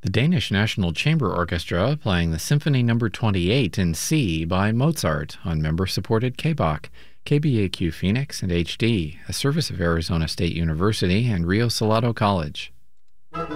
The Danish National Chamber Orchestra playing the Symphony No. 28 in C by Mozart on member-supported KBOC, KBAQ Phoenix, and HD, a service of Arizona State University and Rio Salado College.